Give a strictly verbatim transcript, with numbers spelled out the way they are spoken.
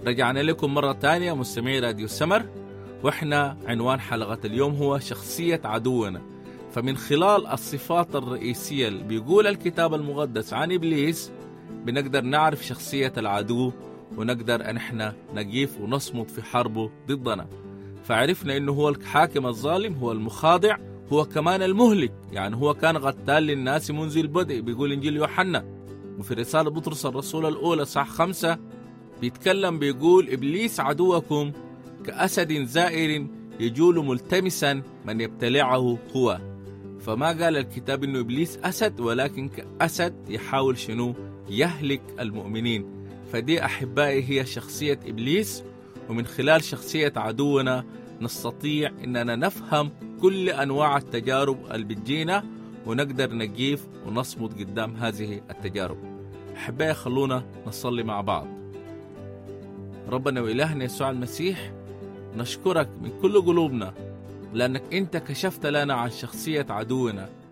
رجعنا لكم مرة تانية مستمعي راديو السمر، وإحنا عنوان حلقة اليوم هو شخصية عدونا. فمن خلال الصفات الرئيسية اللي بيقول الكتاب المقدس عن إبليس بنقدر نعرف شخصية العدو، ونقدر أن احنا نقيف ونصمد في حربه ضدنا. فعرفنا أنه هو الحاكم الظالم، هو المخادع، هو كمان المهلك، يعني هو كان قتال للناس منذ البدء، بيقول إنجيل يوحنا. وفي رسالة بطرس الرسول الأولى صح خمسة بيتكلم بيقول إبليس عدوكم كأسد زائر يجول ملتمسا من يبتلعه هو. فما قال الكتاب إنه إبليس أسد، ولكن كأسد يحاول شنو؟ يهلك المؤمنين. فدي أحبائي هي شخصية إبليس، ومن خلال شخصية عدونا نستطيع إننا نفهم كل أنواع التجارب اللي بتجينا، ونقدر نقيف ونصمد قدام هذه التجارب. أحبائي خلونا نصلي مع بعض. ربنا وإلهنا يسوع المسيح، نشكرك من كل قلوبنا لأنك أنت كشفت لنا عن شخصية عدونا،